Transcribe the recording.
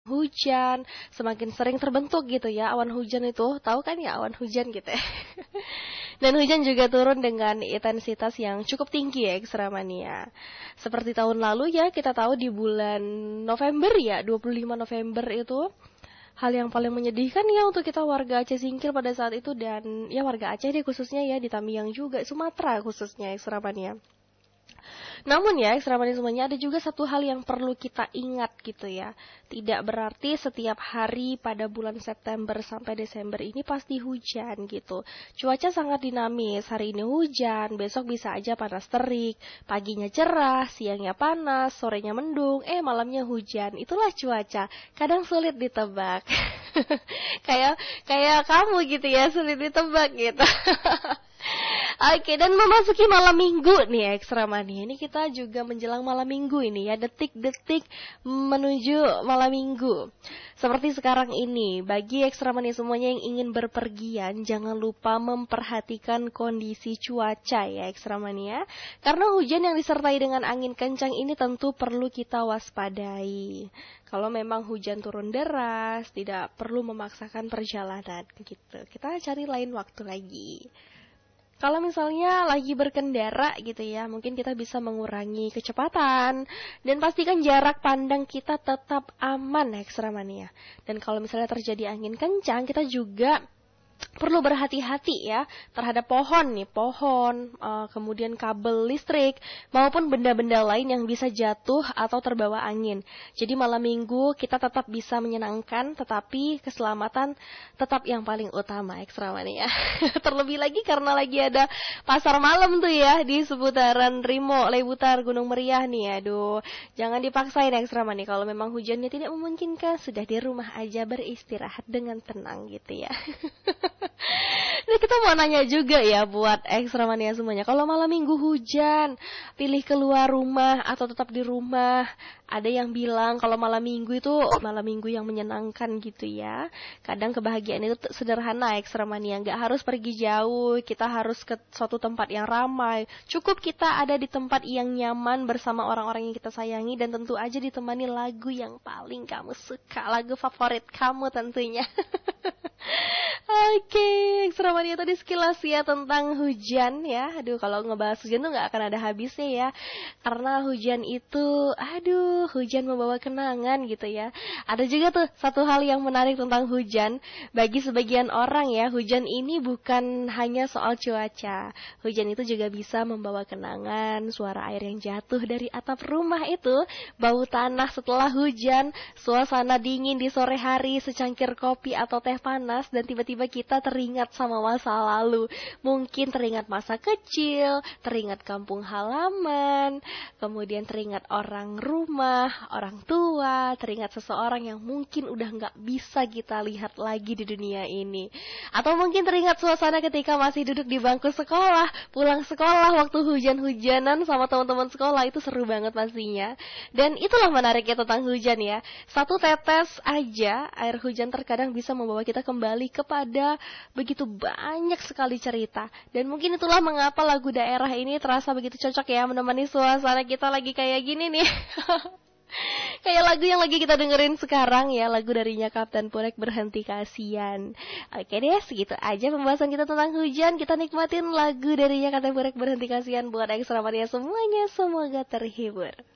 hujan, semakin sering terbentuk gitu ya awan hujan itu. Tahu kan ya awan hujan gitu ya. Dan hujan juga turun dengan intensitas yang cukup tinggi ya Ekstramania. Seperti tahun lalu ya, kita tahu di bulan November ya, 25 November itu hal yang paling menyedihkan ya untuk kita warga Aceh Singkil pada saat itu, dan ya warga Aceh deh khususnya ya, di Tamiang juga, Sumatera khususnya Ekstramania. Namun ya, ekstramani semuanya, ada juga satu hal yang perlu kita ingat gitu ya. Tidak berarti setiap hari pada bulan September sampai Desember ini pasti hujan gitu. Cuaca sangat dinamis. Hari ini hujan, besok bisa aja panas terik, paginya cerah, siangnya panas, sorenya mendung, malamnya hujan. Itulah cuaca. Kadang sulit ditebak. kayak kamu gitu ya, sulit ditebak gitu. Oke, dan memasuki malam minggu nih ya, Ekstramania. Ini kita juga menjelang malam minggu ini ya, detik-detik menuju malam minggu. Seperti sekarang ini, bagi Ekstramania semuanya yang ingin berpergian, jangan lupa memperhatikan kondisi cuaca ya Ekstramania. Karena hujan yang disertai dengan angin kencang ini tentu perlu kita waspadai. Kalau memang hujan turun deras, tidak perlu memaksakan perjalanan gitu. Kita cari lain waktu lagi. Kalau misalnya lagi berkendara gitu ya, mungkin kita bisa mengurangi kecepatan dan pastikan jarak pandang kita tetap aman Ekstramania. Dan kalau misalnya terjadi angin kencang, kita juga perlu berhati-hati ya terhadap pohon, kemudian kabel listrik maupun benda-benda lain yang bisa jatuh atau terbawa angin. Jadi malam minggu kita tetap bisa menyenangkan, tetapi keselamatan tetap yang paling utama Ekstramania. Terlebih lagi karena lagi ada pasar malam tuh ya di seputaran Rimo, Lebutar, Gunung Meriah nih. Aduh, jangan dipaksain Ekstramania. Kalau memang hujannya tidak memungkinkan, sudah di rumah aja beristirahat dengan tenang gitu ya. Nah, kita mau nanya juga ya buat Ekstramania semuanya. Kalau malam minggu hujan, pilih keluar rumah atau tetap di rumah? Ada yang bilang kalau malam minggu itu malam minggu yang menyenangkan gitu ya. Kadang kebahagiaan itu sederhana Ekstramania, nggak harus pergi jauh, kita harus ke suatu tempat yang ramai. Cukup kita ada di tempat yang nyaman bersama orang-orang yang kita sayangi, dan tentu aja ditemani lagu yang paling kamu suka, lagu favorit kamu tentunya. Oke, Ekstramania tadi sekilas ya tentang hujan ya. Aduh, kalau ngebahas hujan tuh gak akan ada habisnya ya. Karena hujan itu, hujan membawa kenangan gitu ya. Ada juga tuh satu hal yang menarik tentang hujan. Bagi sebagian orang ya, hujan ini bukan hanya soal cuaca. Hujan itu juga bisa membawa kenangan, suara air yang jatuh dari atap rumah itu, bau tanah setelah hujan, suasana dingin di sore hari, secangkir kopi atau teh panas, dan tiba-tiba kita teringat sama masa lalu. Mungkin teringat masa kecil, teringat kampung halaman, kemudian teringat orang rumah, orang tua, teringat seseorang yang mungkin udah gak bisa kita lihat lagi di dunia ini. Atau mungkin teringat suasana ketika masih duduk di bangku sekolah, pulang sekolah waktu hujan-hujanan sama teman-teman sekolah, itu seru banget pastinya. Dan itulah menariknya tentang hujan ya. Satu tetes aja air hujan terkadang bisa membawa kita kembali kepada begitu banyak sekali cerita. Dan mungkin itulah mengapa lagu daerah ini terasa begitu cocok ya menemani suasana kita lagi kayak gini nih. Kayak lagu yang lagi kita dengerin sekarang ya, lagu darinya Kapten Purek, Berhenti Kasihan. Oke deh, segitu aja pembahasan kita tentang hujan. Kita nikmatin lagu darinya Kapten Purek, Berhenti Kasihan buat Ekstramania semuanya. Semoga terhibur.